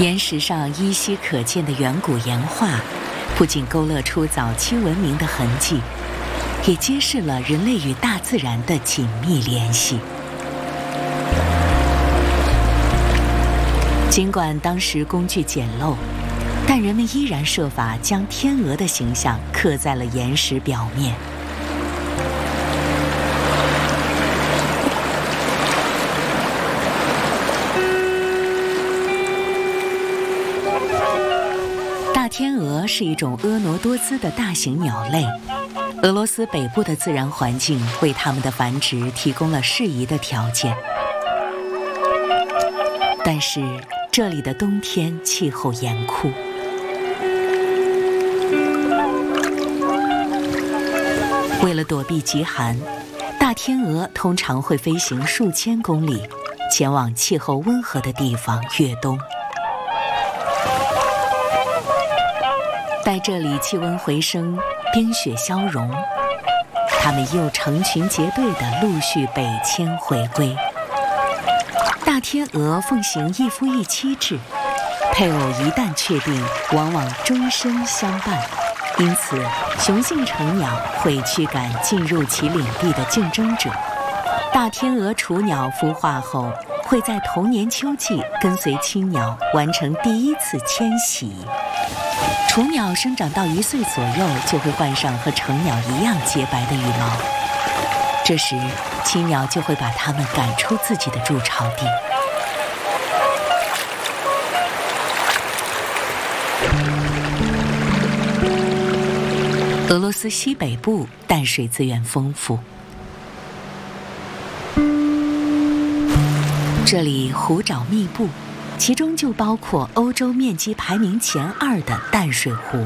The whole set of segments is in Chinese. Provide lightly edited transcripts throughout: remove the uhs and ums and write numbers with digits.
岩石上依稀可见的远古岩画，不仅勾勒出早期文明的痕迹，也揭示了人类与大自然的紧密联系。尽管当时工具简陋，但人们依然设法将天鹅的形象刻在了岩石表面。大天鹅是一种婀娜多姿的大型鸟类，俄罗斯北部的自然环境为它们的繁殖提供了适宜的条件。但是这里的冬天气候严酷，为了躲避极寒，大天鹅通常会飞行数千公里，前往气候温和的地方越冬。待这里气温回升，冰雪消融，它们又成群结队地陆续北迁回归。大天鹅奉行一夫一妻制，配偶一旦确定，往往终身相伴。因此，雄性成鸟会驱赶进入其领地的竞争者。大天鹅雏鸟孵化后，会在同年秋季跟随亲鸟完成第一次迁徙。雏鸟生长到1岁左右，就会换上和成鸟一样洁白的羽毛。这时，亲鸟就会把它们赶出自己的筑巢地。俄罗斯西北部淡水资源丰富，这里湖沼密布，其中就包括欧洲面积排名前2的淡水湖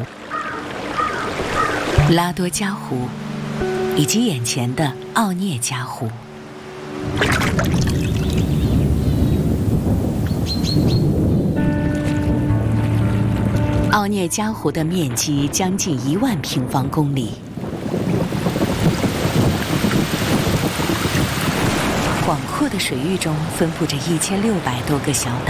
——拉多加湖，以及眼前的奥涅加湖。奥涅加湖的面积将近1万平方公里，广阔的水域中分布着1600多个小岛。